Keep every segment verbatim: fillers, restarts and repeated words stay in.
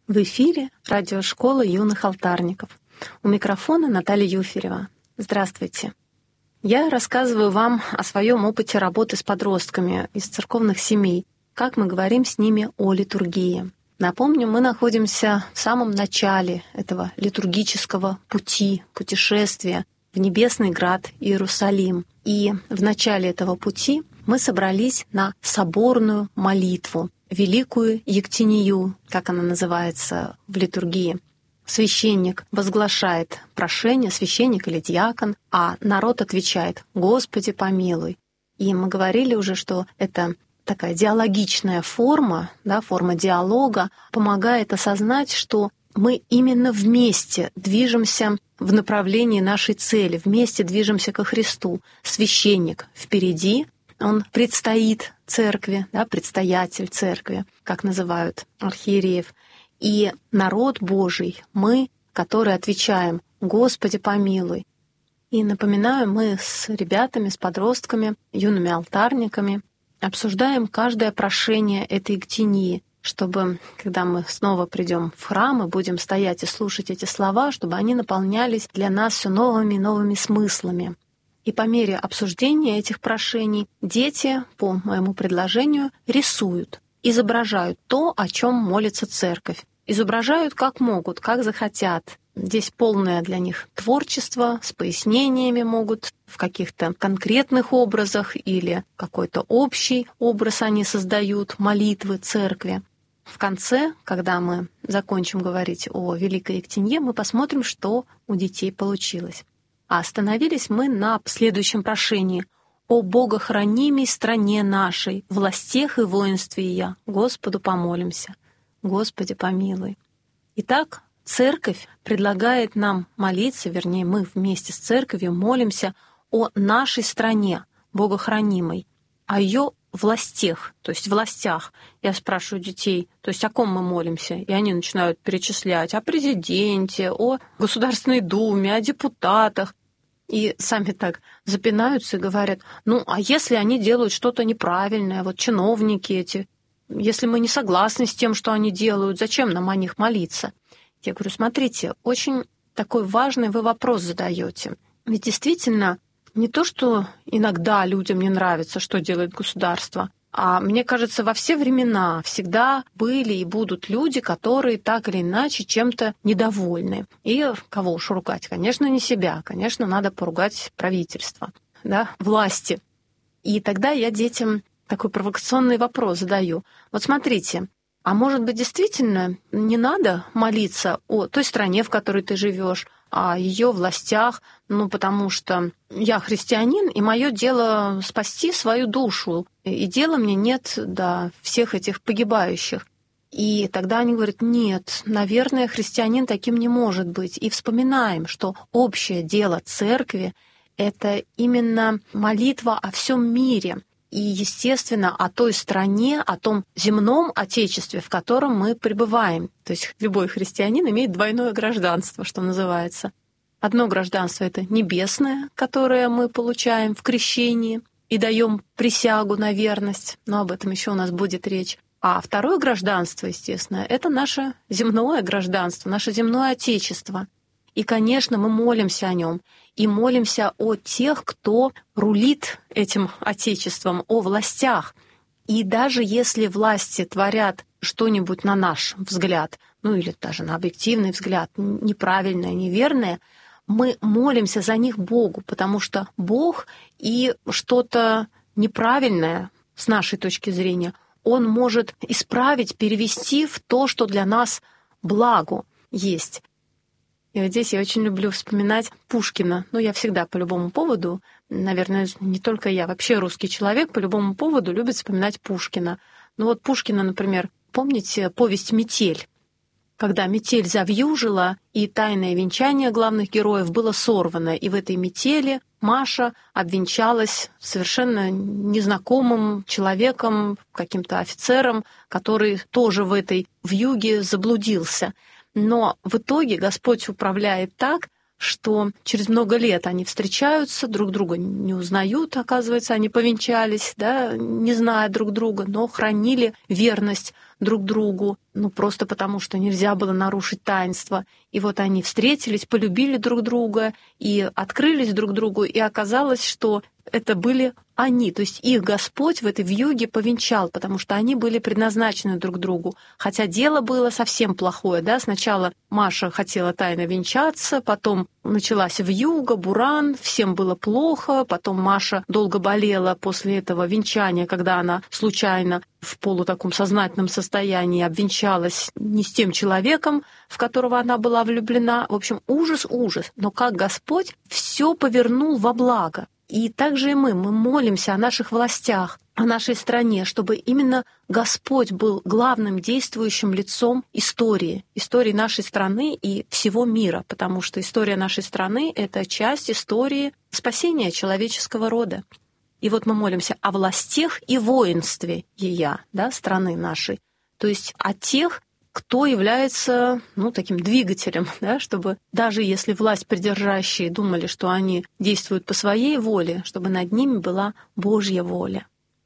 В эфире радиошкола юных алтарников. У микрофона Наталья Юферева. Здравствуйте. Я рассказываю вам о своем опыте работы с подростками из церковных семей, как мы говорим с ними о литургии. Напомню, мы находимся в самом начале этого литургического пути, путешествия в небесный град Иерусалим. И в начале этого пути мы собрались на соборную молитву, Великую Ектинию, как она называется в литургии. Священник возглашает прошение, священник или диакон, а народ отвечает «Господи, помилуй». И мы говорили уже, что это такая диалогичная форма, да, форма диалога, помогает осознать, что мы именно вместе движемся в направлении нашей цели, вместе движемся ко Христу. Священник впереди, он предстоит церкви, да, предстоятель церкви, как называют архиереев. И народ Божий, мы, которые отвечаем «Господи, помилуй». И напоминаю, мы с ребятами, с подростками, юными алтарниками обсуждаем каждое прошение этой Ектинии, чтобы, когда мы снова придем в храм и будем стоять и слушать эти слова, чтобы они наполнялись для нас все новыми и новыми смыслами. И по мере обсуждения этих прошений дети, по моему предложению, рисуют, изображают то, о чем молится церковь. Изображают как могут, как захотят. Здесь полное для них творчество, с пояснениями могут в каких-то конкретных образах или какой-то общий образ они создают, молитвы церкви. В конце, когда мы закончим говорить о Великой Ектинье, мы посмотрим, что у детей получилось. А остановились мы на следующем прошении. «О богохранимой стране нашей, властях и воинстве я, Господу помолимся. Господи, помилуй». Итак, Церковь предлагает нам молиться, вернее, мы вместе с Церковью молимся о нашей стране, богохранимой, о ее властях, то есть властях. Я спрашиваю детей, то есть о ком мы молимся, и они начинают перечислять о президенте, о Государственной Думе, о депутатах. И сами так запинаются и говорят, ну, а если они делают что-то неправильное, вот чиновники эти, если мы не согласны с тем, что они делают, зачем нам о них молиться? Я говорю, смотрите, очень такой важный вы вопрос задаете. Ведь действительно не то, что иногда людям не нравится, что делает государство, а мне кажется, во все времена всегда были и будут люди, которые так или иначе чем-то недовольны. И кого уж ругать? Конечно, не себя. Конечно, надо поругать правительство, да, власти. И тогда я детям такой провокационный вопрос задаю. Вот смотрите, а может быть, действительно не надо молиться о той стране, в которой ты живешь, о ее властях, ну, потому что я христианин, и мое дело спасти свою душу, и дела мне нет до всех этих погибающих. И тогда они говорят, нет, наверное, христианин таким не может быть. И вспоминаем, что общее дело церкви — это именно молитва о всем мире, и, естественно, о той стране, о том земном отечестве, в котором мы пребываем. То есть любой христианин имеет двойное гражданство, что называется. Одно гражданство — это небесное, которое мы получаем в крещении и даем присягу на верность, но об этом еще у нас будет речь. А второе гражданство, естественно, это наше земное гражданство, наше земное отечество. И, конечно, мы молимся о нем. И молимся о тех, кто рулит этим отечеством, о властях. И даже если власти творят что-нибудь на наш взгляд, ну или даже на объективный взгляд, неправильное, неверное, мы молимся за них Богу, потому что Бог и что-то неправильное с нашей точки зрения, Он может исправить, перевести в то, что для нас благо есть. И вот здесь я очень люблю вспоминать Пушкина. Ну, я всегда по любому поводу, наверное, не только я, вообще русский человек по любому поводу любит вспоминать Пушкина. Ну вот Пушкина, например, помните повесть «Метель»? Когда метель завьюжила, и тайное венчание главных героев было сорвано, и в этой метели Маша обвенчалась совершенно незнакомым человеком, каким-то офицером, который тоже в этой вьюге заблудился. Но в итоге Господь управляет так, что через много лет они встречаются, друг друга не узнают, оказывается, они повенчались, да, не зная друг друга, но хранили верность друг другу, ну просто потому, что нельзя было нарушить таинство. И вот они встретились, полюбили друг друга и открылись друг другу, и оказалось, что это были они, то есть их Господь в этой вьюге повенчал, потому что они были предназначены друг другу. Хотя дело было совсем плохое, да, сначала Маша хотела тайно венчаться, потом началась вьюга, буран, всем было плохо, потом Маша долго болела после этого венчания, когда она случайно в полу таком сознательном состоянии обвенчалась не с тем человеком, в которого она была влюблена. В общем, ужас, ужас. Но как Господь все повернул во благо. И также и мы, мы молимся о наших властях, о нашей стране, чтобы именно Господь был главным действующим лицом истории, истории нашей страны и всего мира, потому что история нашей страны — это часть истории спасения человеческого рода. И вот мы молимся о властях и воинстве ея, да, страны нашей, то есть о тех, кто является, ну, таким двигателем, да, чтобы даже если власть придержащие думали, что они действуют по своей воле, чтобы над ними была Божья воля.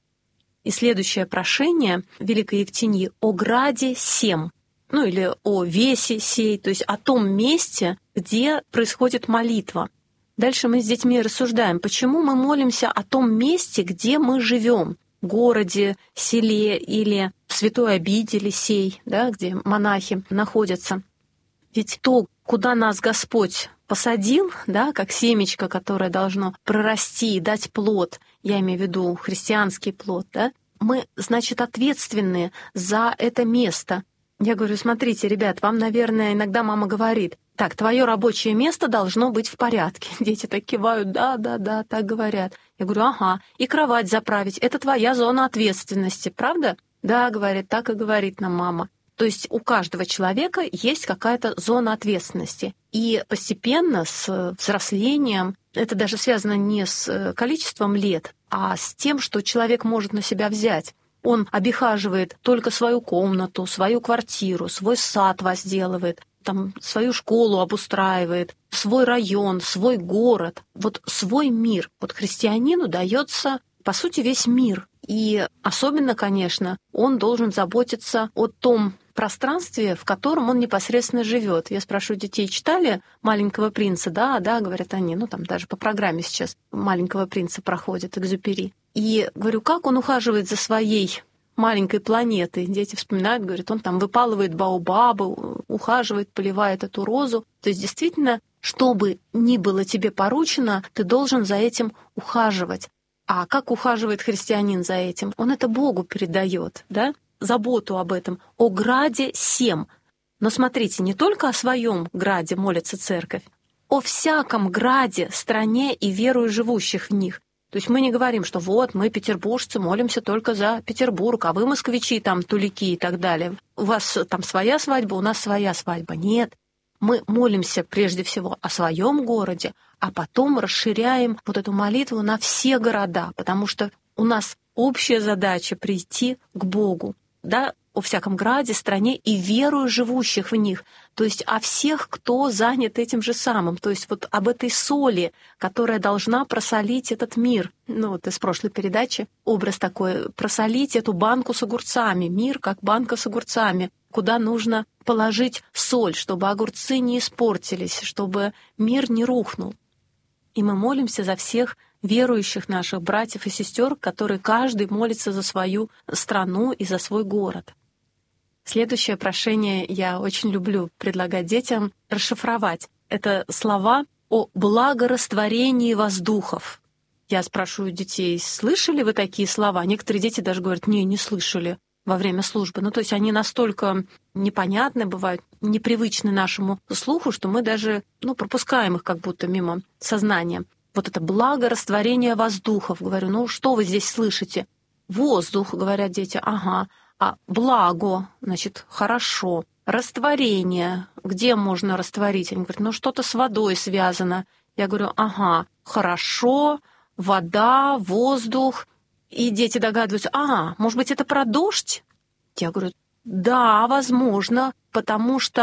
И следующее прошение Великой Евтиньи о граде сем, ну или о весе сей, то есть о том месте, где происходит молитва. Дальше мы с детьми рассуждаем, почему мы молимся о том месте, где мы живем, городе, селе или святой обители сей, да, где монахи находятся. Ведь то, куда нас Господь посадил, да, как семечко, которое должно прорасти и дать плод, я имею в виду христианский плод, да, мы, значит, ответственны за это место. Я говорю, смотрите, ребят, вам, наверное, иногда мама говорит, так, твое рабочее место должно быть в порядке. Дети так кивают, да, да, да, так говорят. Я говорю, ага, и кровать заправить, это твоя зона ответственности, правда? Да, говорит, так и говорит нам мама. То есть у каждого человека есть какая-то зона ответственности. И постепенно с взрослением, это даже связано не с количеством лет, а с тем, что человек может на себя взять. Он обихаживает только свою комнату, свою квартиру, свой сад возделывает, там, свою школу обустраивает, свой район, свой город, вот свой мир. Вот христианину дается, по сути, весь мир. И особенно, конечно, он должен заботиться о том пространстве, в котором он непосредственно живет. Я спрашиваю детей, читали «Маленького принца»? Да, да, говорят они. Ну, там даже по программе сейчас «Маленького принца» проходит, Экзюпери. И говорю, как он ухаживает за своей маленькой планетой. Дети вспоминают, говорят, он там выпалывает баобабы, ухаживает, поливает эту розу. То есть действительно, что бы ни было тебе поручено, ты должен за этим ухаживать. А как ухаживает христианин за этим? Он это Богу передает, да? Заботу об этом, о граде сем. Но смотрите, не только о своем граде молится церковь, о всяком граде, стране и верую живущих в них. То есть мы не говорим, что вот мы, петербуржцы, молимся только за Петербург, а вы, москвичи, там, тулики и так далее. У вас там своя свадьба, у нас своя свадьба. Нет. Мы молимся прежде всего о своем городе, а потом расширяем вот эту молитву на все города, потому что у нас общая задача прийти к Богу, да, о всяком граде, стране и верую живущих в них, то есть о всех, кто занят этим же самым, то есть вот об этой соли, которая должна просолить этот мир. Ну вот из прошлой передачи образ такой, просолить эту банку с огурцами, мир как банка с огурцами, куда нужно положить соль, чтобы огурцы не испортились, чтобы мир не рухнул. И мы молимся за всех верующих наших братьев и сестер, которые каждый молится за свою страну и за свой город. Следующее прошение я очень люблю предлагать детям расшифровать. Это слова о благорастворении воздухов. Я спрашиваю детей, слышали вы такие слова? Некоторые дети даже говорят, не, не слышали во время службы. Ну, то есть они настолько непонятны бывают, непривычны нашему слуху, что мы даже ну, пропускаем их как будто мимо сознания. Вот это благорастворение воздухов. Говорю, ну что вы здесь слышите? Воздух, говорят дети, ага. А благо, значит, хорошо. Растворение, где можно растворить? Они говорят, ну что-то с водой связано. Я говорю, ага, хорошо, вода, воздух. И дети догадываются, а, может быть, это про дождь? Я говорю, да, возможно, потому что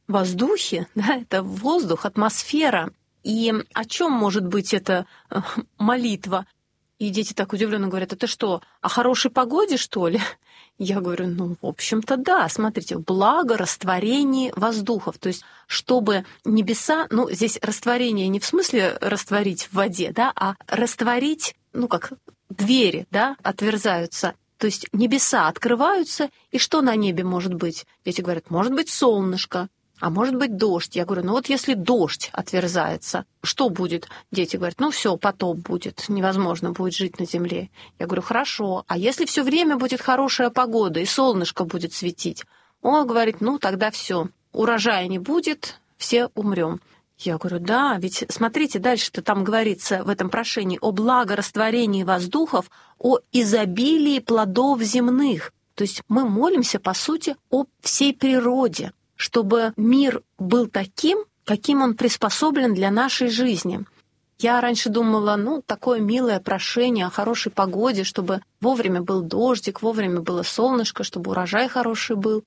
воздухе, да, это воздух, атмосфера. И о чем может быть эта молитва? И дети так удивленно говорят: это что, о хорошей погоде, что ли? Я говорю: ну, в общем-то, да. Смотрите, благо растворение воздухов. То есть, чтобы небеса, ну, здесь растворение не в смысле растворить в воде, да, а растворить, ну, как двери, да, отверзаются. То есть небеса открываются, и что на небе может быть? Дети говорят: может быть солнышко, а может быть дождь. Я говорю: ну вот если дождь отверзается, что будет? Дети говорят: ну все, потоп будет, невозможно будет жить на земле. Я говорю: хорошо, а если все время будет хорошая погода и солнышко будет светить? Он говорит: ну тогда все, урожая не будет, все умрем. Я говорю: да, ведь смотрите, дальше-то там говорится в этом прошении о благорастворении воздухов, о изобилии плодов земных. То есть мы молимся, по сути, о всей природе, чтобы мир был таким, каким он приспособлен для нашей жизни. Я раньше думала, ну, такое милое прошение о хорошей погоде, чтобы вовремя был дождик, вовремя было солнышко, чтобы урожай хороший был.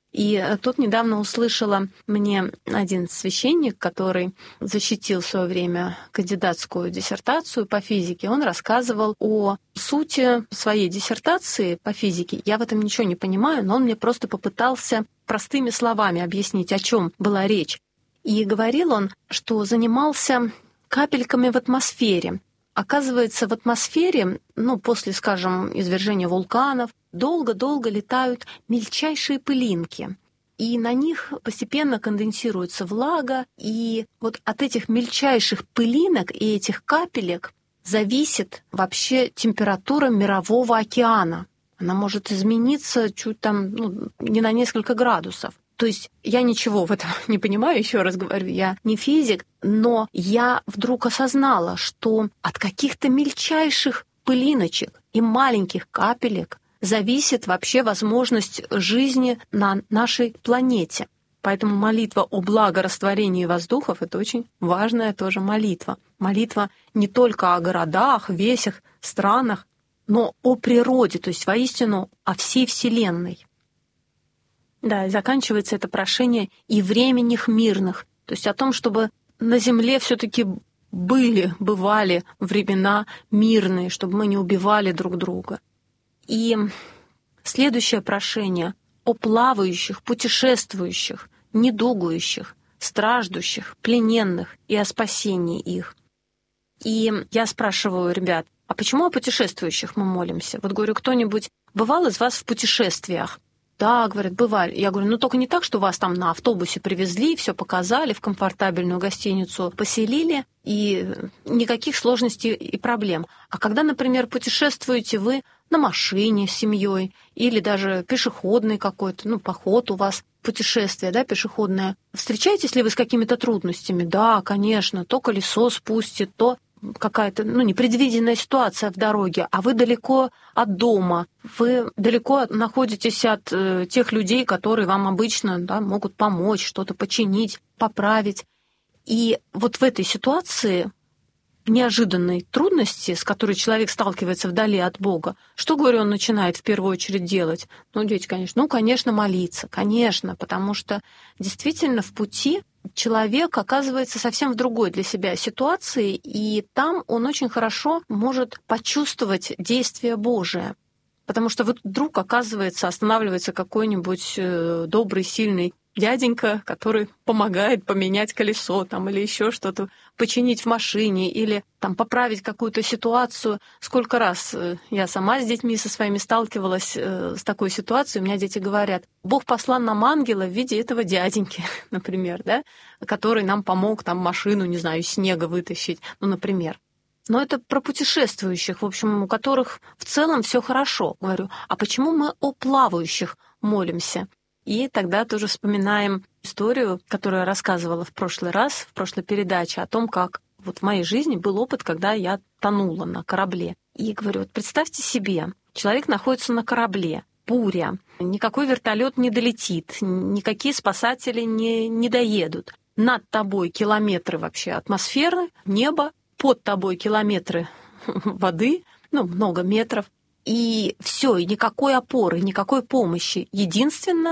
И тут недавно услышала мне один священник, который защитил в свое время кандидатскую диссертацию по физике. Он рассказывал о сути своей диссертации по физике. Я в этом ничего не понимаю, но он мне просто попытался простыми словами объяснить, о чем была речь. И говорил он, что занимался капельками в атмосфере. Оказывается, в атмосфере, ну, после, скажем, извержения вулканов, долго-долго летают мельчайшие пылинки. И на них постепенно конденсируется влага. И вот от этих мельчайших пылинок и этих капелек зависит вообще температура мирового океана. Она может измениться чуть там, ну, не на несколько градусов. То есть я ничего в этом не понимаю, еще раз говорю, я не физик, но я вдруг осознала, что от каких-то мельчайших пылиночек и маленьких капелек зависит вообще возможность жизни на нашей планете. Поэтому молитва о благорастворении воздухов — это очень важная тоже молитва. Молитва не только о городах, весях, странах, но о природе, то есть воистину о всей Вселенной. Да, и заканчивается это прошение «и временних мирных», то есть о том, чтобы на Земле все-таки были, бывали времена мирные, чтобы мы не убивали друг друга. И следующее прошение о плавающих, путешествующих, недугующих, страждущих, плененных и о спасении их. И я спрашиваю ребят: а почему о путешествующих мы молимся? Вот говорю, кто-нибудь бывал из вас в путешествиях? Да, говорят, бывали. Я говорю, ну только не так, что вас там на автобусе привезли, все показали, в комфортабельную гостиницу поселили, и никаких сложностей и проблем. А когда, например, путешествуете вы на машине с семьей или даже пешеходный какой-то, ну, поход у вас, путешествие, да, пешеходное, встречаетесь ли вы с какими-то трудностями? Да, конечно, то колесо спустит, то какая-то, ну, непредвиденная ситуация в дороге, а вы далеко от дома, вы далеко находитесь от э, тех людей, которые вам обычно, да, могут помочь, что-то починить, поправить. И вот в этой ситуации неожиданной трудности, с которой человек сталкивается вдали от Бога, что, говорю, он начинает в первую очередь делать? Ну, дети, конечно, ну, конечно, молиться, конечно, потому что действительно в пути человек оказывается совсем в другой для себя ситуации, и там он очень хорошо может почувствовать действие Божие. Потому что вот вдруг, оказывается, останавливается какой-нибудь добрый, сильный дяденька, который помогает поменять колесо там, или еще что-то, починить в машине, или там, поправить какую-то ситуацию. Сколько раз я сама с детьми со своими сталкивалась э, с такой ситуацией, у меня дети говорят: Бог послал нам ангела в виде этого дяденьки, например, да, который нам помог там, машину, не знаю, из снега вытащить, ну, например. Но это про путешествующих, в общем, у которых в целом все хорошо. Говорю, а почему мы о плавающих молимся? И тогда тоже вспоминаем историю, которую я рассказывала в прошлый раз, в прошлой передаче, о том, как вот в моей жизни был опыт, когда я тонула на корабле. И говорю, вот представьте себе, человек находится на корабле, буря, никакой вертолет не долетит, никакие спасатели не, не доедут. Над тобой километры вообще атмосферы, небо, под тобой километры воды, ну, много метров. И все, и никакой опоры, никакой помощи. Единственное,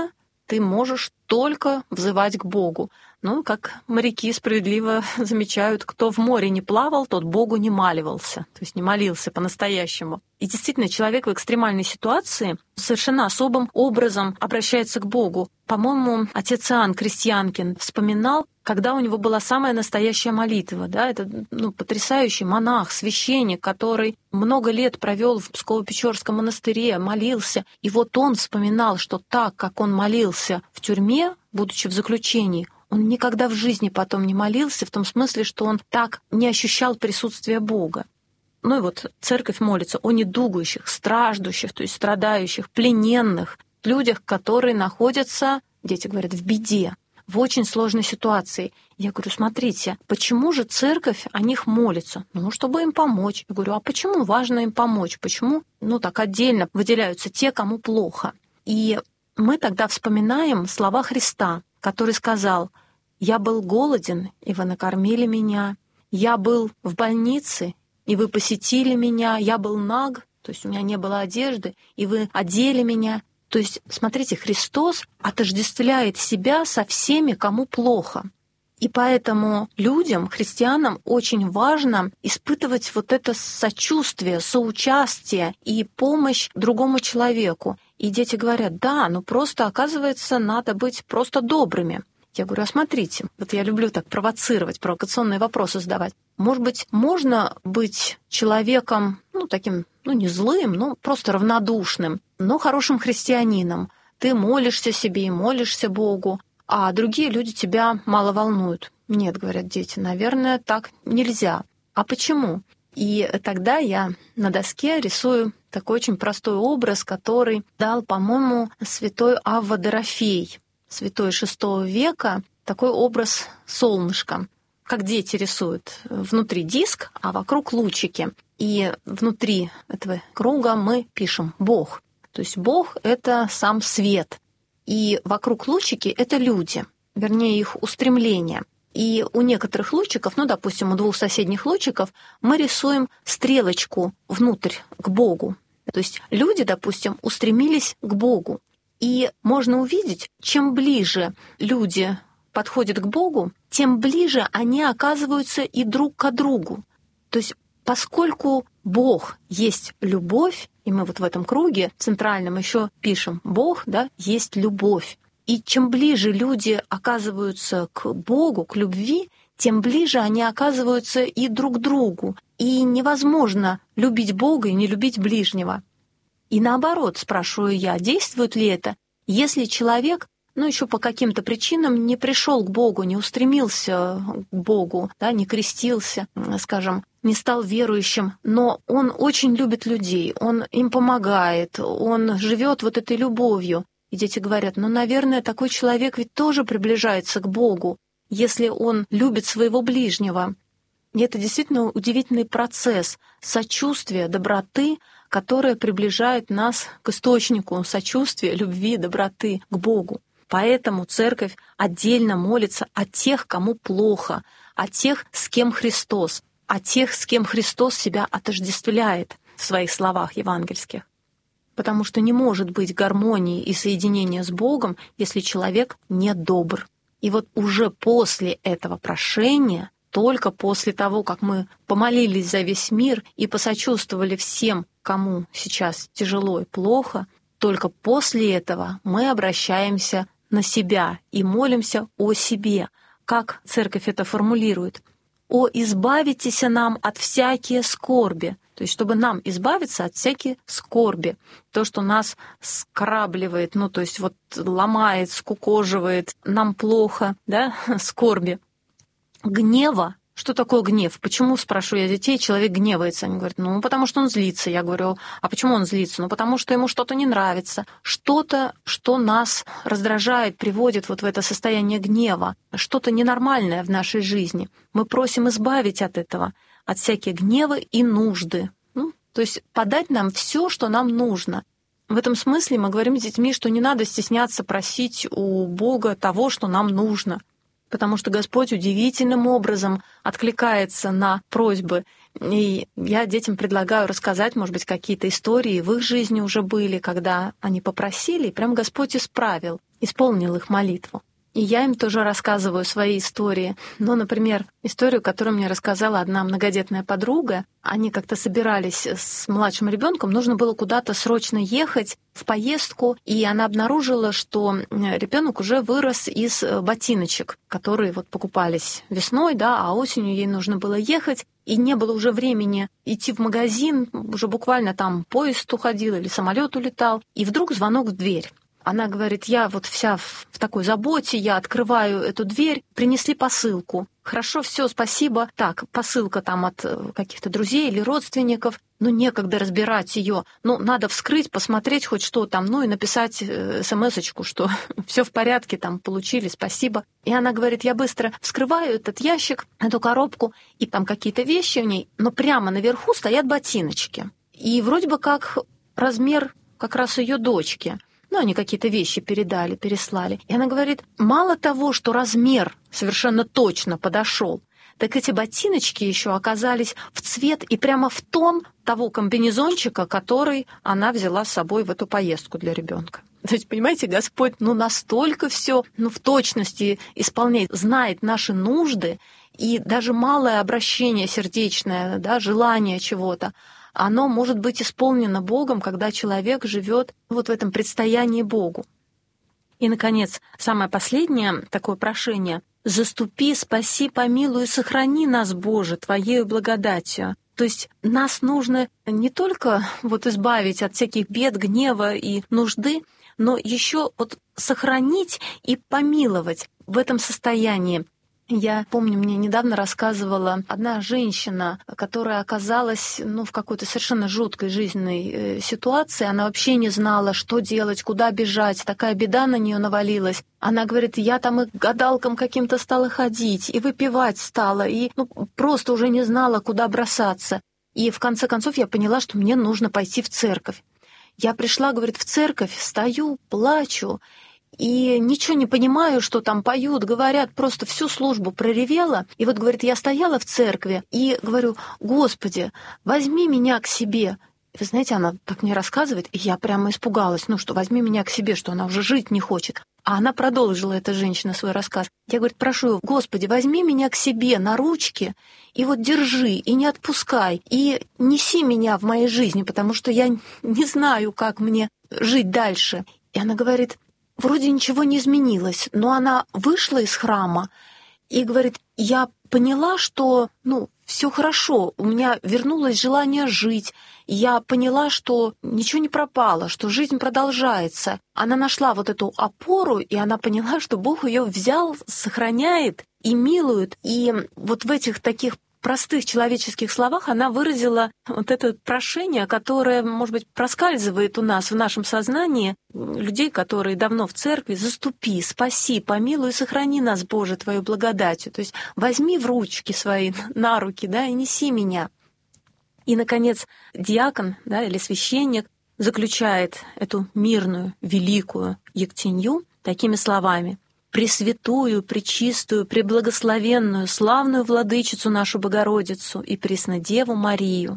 ты можешь только взывать к Богу. Ну, как моряки справедливо замечают, кто в море не плавал, тот Богу не маливался, то есть не молился по-настоящему. И действительно, человек в экстремальной ситуации совершенно особым образом обращается к Богу. По-моему, отец Иоанн Крестьянкин вспоминал, когда у него была самая настоящая молитва. Да? Это ну, потрясающий монах, священник, который много лет провел в Псково-Печорском монастыре, молился. И вот он вспоминал, что так, как он молился в тюрьме, будучи в заключении, он никогда в жизни потом не молился, в том смысле, что он так не ощущал присутствия Бога. Ну и вот церковь молится о недугающих, страждущих, то есть страдающих, плененных, людях, которые находятся, дети говорят, в беде, в очень сложной ситуации. Я говорю, смотрите, почему же церковь о них молится? Ну, чтобы им помочь. Я говорю, а почему важно им помочь? Почему, ну, так отдельно выделяются те, кому плохо? И мы тогда вспоминаем слова Христа, который сказал: «Я был голоден, и вы накормили меня. Я был в больнице, и вы посетили меня. Я был наг, то есть у меня не было одежды, и вы одели меня». То есть, смотрите, Христос отождествляет себя со всеми, кому плохо. И поэтому людям, христианам, очень важно испытывать вот это сочувствие, соучастие и помощь другому человеку. И дети говорят, да, ну просто, оказывается, надо быть просто добрыми. Я говорю, а смотрите, вот я люблю так провоцировать, провокационные вопросы задавать. Может быть, можно быть человеком, ну, таким, ну, не злым, но просто равнодушным, но хорошим христианином. Ты молишься себе и молишься Богу, а другие люди тебя мало волнуют. Нет, говорят дети, наверное, так нельзя. А почему? И тогда я на доске рисую такой очень простой образ, который дал, по-моему, святой Авва Дорофей, святой шестого века, такой образ солнышка, как дети рисуют. Внутри диск, а вокруг лучики. И внутри этого круга мы пишем «Бог». То есть Бог — это сам свет. И вокруг лучики — это люди, вернее, их устремления. И у некоторых лучиков, ну, допустим, у двух соседних лучиков, мы рисуем стрелочку внутрь, к Богу. То есть люди, допустим, устремились к Богу. И можно увидеть, чем ближе люди подходят к Богу, тем ближе они оказываются и друг к другу. То есть поскольку Бог есть любовь, и мы вот в этом круге центральном еще пишем «Бог, да, есть любовь». И чем ближе люди оказываются к Богу, к любви, тем ближе они оказываются и друг к другу. И невозможно любить Бога и не любить ближнего. И наоборот, спрашиваю я, действует ли это, если человек, ну, еще по каким-то причинам не пришел к Богу, не устремился к Богу, да, не крестился, скажем, не стал верующим, но он очень любит людей, он им помогает, он живет вот этой любовью. И дети говорят, ну, наверное, такой человек ведь тоже приближается к Богу, если он любит своего ближнего. И это действительно удивительный процесс сочувствия, доброты, которая приближает нас к источнику сочувствия, любви, доброты, к Богу. Поэтому церковь отдельно молится о тех, кому плохо, о тех, с кем Христос, о тех, с кем Христос себя отождествляет в своих словах евангельских. Потому что не может быть гармонии и соединения с Богом, если человек не добр. И вот уже после этого прошения, только после того, как мы помолились за весь мир и посочувствовали всем, кому сейчас тяжело и плохо, только после этого мы обращаемся на себя и молимся о себе. Как церковь это формулирует? «О, избавитеся нам от всякие скорби». То есть чтобы нам избавиться от всякой скорби. То, что нас скрабливает, ну то есть вот ломает, скукоживает, нам плохо, да, скорби. Гнева. Что такое гнев? Почему, спрашиваю я детей, человек гневается? Они говорят, ну, потому что он злится. Я говорю, а почему он злится? Ну, потому что ему что-то не нравится. Что-то, что нас раздражает, приводит вот в это состояние гнева. Что-то ненормальное в нашей жизни. Мы просим избавить от этого, от всяких гнева и нужды. Ну, то есть подать нам все, что нам нужно. В этом смысле мы говорим с детьми, что не надо стесняться просить у Бога того, что нам нужно. Потому что Господь удивительным образом откликается на просьбы. И я детям предлагаю рассказать, может быть, какие-то истории в их жизни уже были, когда они попросили, и прям Господь исправил. исполнил их молитву. И я им тоже рассказываю свои истории. Ну, например, историю, которую мне рассказала одна многодетная подруга. Они как-то собирались с младшим ребенком, нужно было куда-то срочно ехать в поездку, и она обнаружила, что ребенок уже вырос из ботиночек, которые вот покупались весной, да, а осенью ей нужно было ехать, и не было уже времени идти в магазин, уже буквально там поезд уходил или самолет улетал, и вдруг звонок в дверь. Она говорит, я вот вся в, в такой заботе, я открываю эту дверь, принесли посылку. Хорошо, все, спасибо. Так, посылка там от каких-то друзей или родственников, ну, некогда разбирать ее. Ну, надо вскрыть, посмотреть хоть что там, ну, и написать смс-очку, что все в порядке, там, получили, спасибо. И она говорит, я быстро вскрываю этот ящик, эту коробку, и там какие-то вещи в ней, но прямо наверху стоят ботиночки. И вроде бы как размер как раз ее дочки. Ну, они какие-то вещи передали, переслали. И она говорит, мало того, что размер совершенно точно подошел, так эти ботиночки еще оказались в цвет и прямо в тон того комбинезончика, который она взяла с собой в эту поездку для ребенка. То есть, понимаете, Господь ну, настолько все ну, в точности исполняет, знает наши нужды, и даже малое обращение сердечное, да, желание чего-то, оно может быть исполнено Богом, когда человек живет вот в этом предстоянии Богу. И, наконец, самое последнее такое прошение — «Заступи, спаси, помилуй, сохрани нас, Боже, Твоею благодатью». То есть нас нужно не только вот избавить от всяких бед, гнева и нужды, но еще вот сохранить и помиловать в этом состоянии. Я помню, мне недавно рассказывала одна женщина, которая оказалась ну, в какой-то совершенно жуткой жизненной ситуации. Она вообще не знала, что делать, куда бежать. Такая беда на нее навалилась. Она говорит, я там и к гадалкам каким-то стала ходить, и выпивать стала, и ну, просто уже не знала, куда бросаться. И в конце концов я поняла, что мне нужно пойти в церковь. Я пришла, говорит, в церковь, стою, плачу, и ничего не понимаю, что там поют, говорят, просто всю службу проревела. И вот, говорит, я стояла в церкви и говорю, Господи, возьми меня к себе. И вы знаете, она так мне рассказывает, и я прямо испугалась, ну что, возьми меня к себе, что она уже жить не хочет. А она продолжила, эта женщина, свой рассказ. Я, говорит, прошу, Господи, возьми меня к себе на ручки, и вот держи, и не отпускай, и неси меня в моей жизни, потому что я не знаю, как мне жить дальше. И она говорит, вроде ничего не изменилось, но она вышла из храма и говорит, я поняла, что, ну, все хорошо, у меня вернулось желание жить, я поняла, что ничего не пропало, что жизнь продолжается. Она нашла вот эту опору, и она поняла, что Бог ее взял, сохраняет и милует. И вот в этих таких простых человеческих словах она выразила вот это прошение, которое, может быть, проскальзывает у нас в нашем сознании, людей, которые давно в церкви: «Заступи, спаси, помилуй и сохрани нас, Боже, Твою благодатью». То есть возьми в ручки свои, на руки, да, и неси меня. И, наконец, диакон, да, или священник заключает эту мирную, великую ектенью такими словами: «Пресвятую, пречистую, преблагословенную, славную владычицу нашу Богородицу и Преснодеву Марию,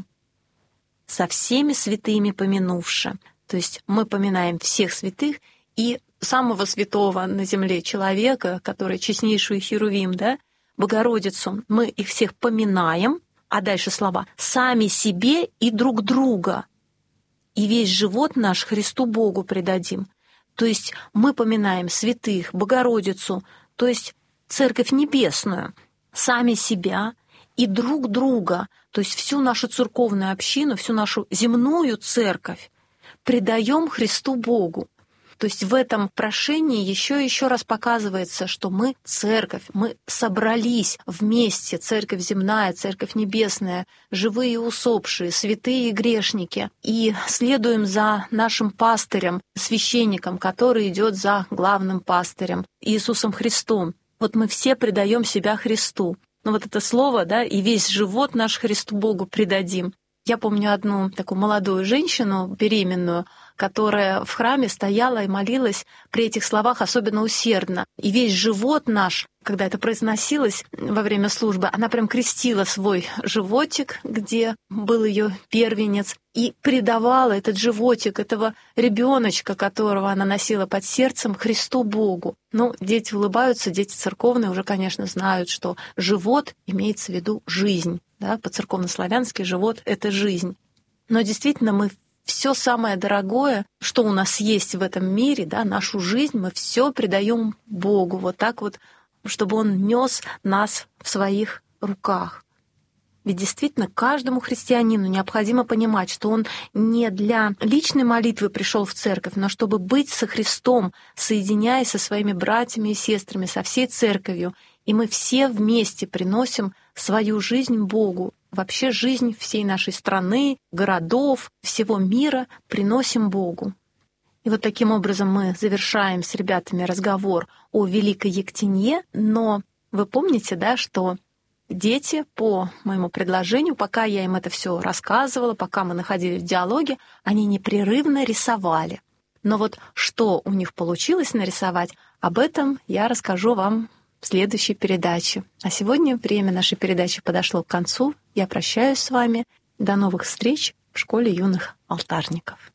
со всеми святыми помянувши». То есть мы поминаем всех святых и самого святого на земле человека, который честнейшую Херувим, да, Богородицу, мы их всех поминаем, а дальше слова: «сами себе и друг друга, и весь живот наш Христу Богу предадим». То есть мы поминаем святых, Богородицу, то есть Церковь Небесную, сами себя и друг друга, то есть всю нашу церковную общину, всю нашу земную церковь предаем Христу Богу. То есть в этом прошении еще и еще раз показывается, что мы церковь, мы собрались вместе, церковь земная, церковь небесная, живые и усопшие, святые и грешники, и следуем за нашим пастырем, священником, который идет за главным пастырем, Иисусом Христом. Вот мы все предаем себя Христу. Ну вот это слово, да, и весь живот наш Христу Богу предадим. Я помню одну такую молодую женщину, беременную, которая в храме стояла и молилась при этих словах особенно усердно. «И весь живот наш когда это произносилось во время службы, она прям крестила свой животик, где был ее первенец, и предавала этот животик, этого ребеночка, которого она носила под сердцем, Христу Богу. Ну, дети улыбаются, дети церковные уже, конечно, знают, что живот имеется в виду жизнь. Да? По-церковнославянски живот — это жизнь. Но действительно мы все самое дорогое, что у нас есть в этом мире, да, нашу жизнь, мы все предаем Богу. Вот так вот, чтобы Он нес нас в своих руках. Ведь действительно каждому христианину необходимо понимать, что он не для личной молитвы пришел в церковь, но чтобы быть со Христом, соединяясь со своими братьями и сестрами, со всей церковью. И мы все вместе приносим свою жизнь Богу. Вообще жизнь всей нашей страны, городов, всего мира приносим Богу. И вот таким образом мы завершаем с ребятами разговор о Великой Ектенье, но вы помните, да, что дети по моему предложению, пока я им это все рассказывала, пока мы находились в диалоге, они непрерывно рисовали. Но вот что у них получилось нарисовать, об этом я расскажу вам в следующей передаче. А сегодня время нашей передачи подошло к концу. Я прощаюсь с вами. До новых встреч в школе юных алтарников.